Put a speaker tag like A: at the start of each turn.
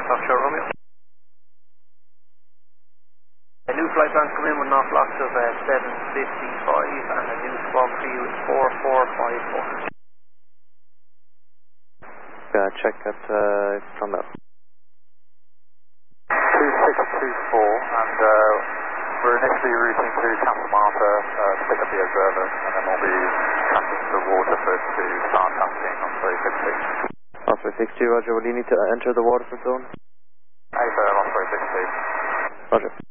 A: Offshore Romeo. A new flight plan's come in with knock lots of 755 and a new squawk for you is 4454.
B: Check at from that.
C: 2624 and we're initially routing to Castle Martyr to pick up the observer and then we'll be tracking to Waterford to start tasking on 360.
B: Osprey 62, roger, will you need to enter the Waterford zone?
C: Affirm, Osprey 62.
B: Roger.